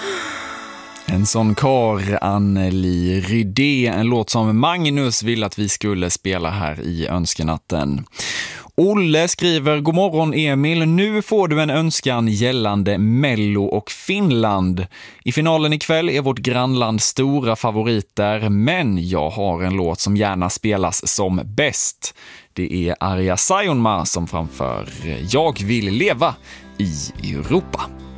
En sån kar, Anneli Rydé, en låt som Magnus vill att vi skulle spela här i Önskenatten. Olle skriver: God morgon Emil, nu får du en önskan gällande Mello och Finland. I finalen ikväll är vårt grannland stora favoriter, men jag har en låt som gärna spelas som bäst. Det är Arja Saijonmaa som framför Jag vill leva i Europa.